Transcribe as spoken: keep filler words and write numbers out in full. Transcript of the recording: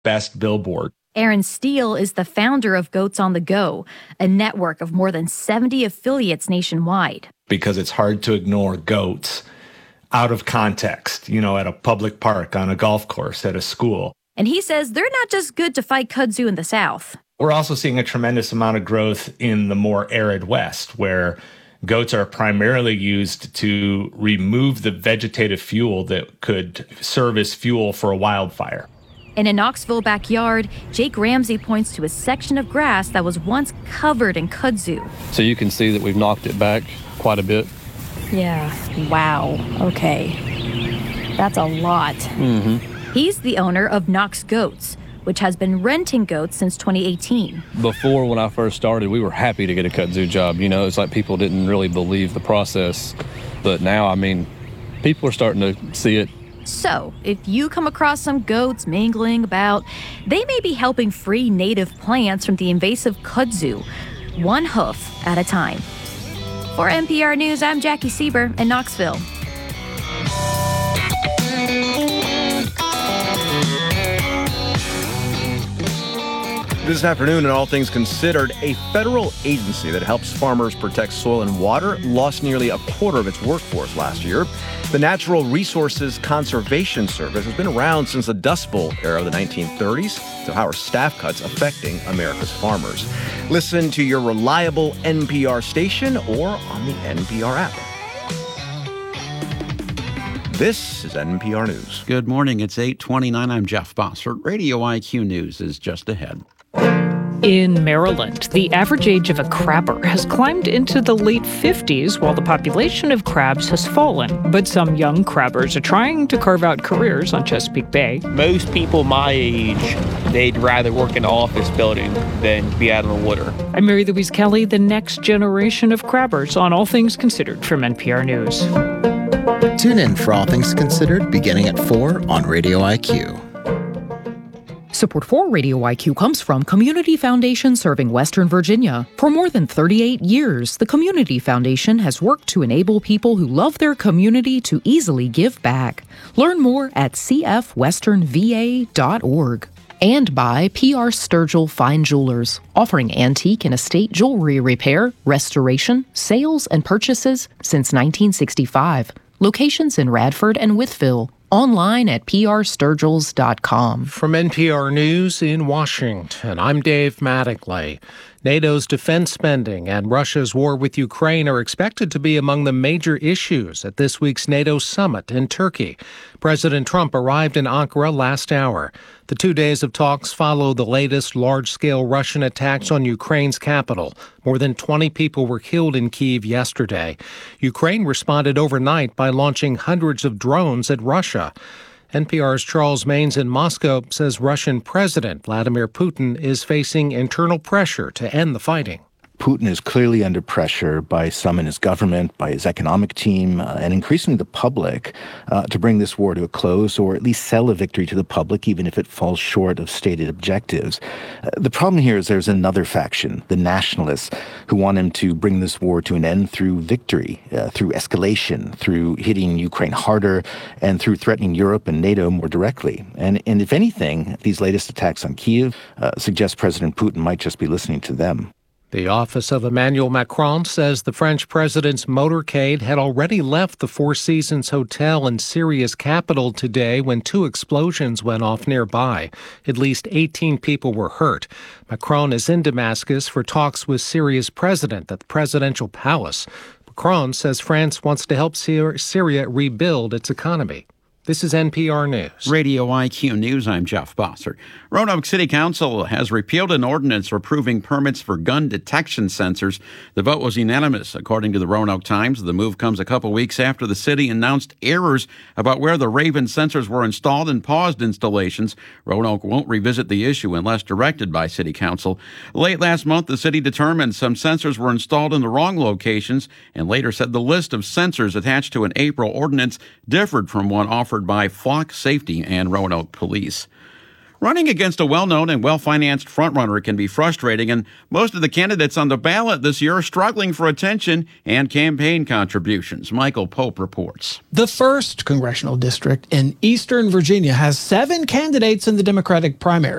Best Billboard. Aaron Steele is the founder of Goats on the Go, a network of more than seventy affiliates nationwide. Because it's hard to ignore goats out of context, you know, at a public park, on a golf course, at a school. And he says they're not just good to fight kudzu in the South. We're also seeing a tremendous amount of growth in the more arid West, where goats are primarily used to remove the vegetative fuel that could serve as fuel for a wildfire. In a Knoxville backyard, Jake Ramsey points to a section of grass that was once covered in kudzu. So you can see that we've knocked it back quite a bit. Yeah. Wow. Okay. That's a lot. Mm-hmm. He's the owner of Knox Goats, which has been renting goats since twenty eighteen. Before, when I first started, we were happy to get a kudzu job. You know, it's like people didn't really believe the process. But now, I mean, people are starting to see it. So, if you come across some goats mingling about, they may be helping free native plants from the invasive kudzu, one hoof at a time. For N P R News, I'm Jackie Sieber in Knoxville. This afternoon, in All Things Considered, a federal agency that helps farmers protect soil and water lost nearly a quarter of its workforce last year. The Natural Resources Conservation Service has been around since the Dust Bowl era of the nineteen thirties. So how are staff cuts affecting America's farmers? Listen to your reliable N P R station or on the N P R app. This is N P R News. Good morning. It's eight twenty-nine. I'm Jeff Bossert. Radio I Q News is just ahead. In Maryland, the average age of a crabber has climbed into the late fifties while the population of crabs has fallen. But some young crabbers are trying to carve out careers on Chesapeake Bay. Most people my age, they'd rather work in an office building than be out on the water. I'm Mary Louise Kelly, the next generation of crabbers on All Things Considered from N P R News. Tune in for All Things Considered beginning at four on Radio I Q. Support for Radio I Q comes from Community Foundation serving Western Virginia. For more than thirty-eight years, the Community Foundation has worked to enable people who love their community to easily give back. Learn more at c f western v a dot org. And by P R Sturgill Fine Jewelers, offering antique and estate jewelry repair, restoration, sales, and purchases since nineteen sixty-five. Locations in Radford and Wytheville. Online at p r sturgills dot com. From N P R News in Washington, I'm Dave Mattingly. NATO's defense spending and Russia's war with Ukraine are expected to be among the major issues at this week's NATO summit in Turkey. President Trump arrived in Ankara last hour. The two days of talks follow the latest large-scale Russian attacks on Ukraine's capital. More than twenty people were killed in Kyiv yesterday. Ukraine responded overnight by launching hundreds of drones at Russia. N P R's Charles Maynes in Moscow says Russian President Vladimir Putin is facing internal pressure to end the fighting. Putin is clearly under pressure by some in his government, by his economic team, uh, and increasingly the public uh, to bring this war to a close or at least sell a victory to the public, even if it falls short of stated objectives. Uh, the problem here is there's another faction, the nationalists, who want him to bring this war to an end through victory, uh, through escalation, through hitting Ukraine harder, and through threatening Europe and NATO more directly. And, and if anything, these latest attacks on Kyiv uh, suggest President Putin might just be listening to them. The office of Emmanuel Macron says the French president's motorcade had already left the Four Seasons Hotel in Syria's capital today when two explosions went off nearby. At least eighteen people were hurt. Macron is in Damascus for talks with Syria's president at the presidential palace. Macron says France wants to help Syria rebuild its economy. This is N P R News. Radio I Q News, I'm Jeff Bossert. Roanoke City Council has repealed an ordinance approving permits for gun detection sensors. The vote was unanimous, according to the Roanoke Times. The move comes a couple weeks after the city announced errors about where the Raven sensors were installed and paused installations. Roanoke won't revisit the issue unless directed by City Council. Late last month, the city determined some sensors were installed in the wrong locations and later said the list of sensors attached to an April ordinance differed from one offered by Flock Safety and Roanoke Police. Running against a well-known and well-financed frontrunner can be frustrating, and most of the candidates on the ballot this year are struggling for attention and campaign contributions. Michael Pope reports. The first congressional district in eastern Virginia has seven candidates in the Democratic primary.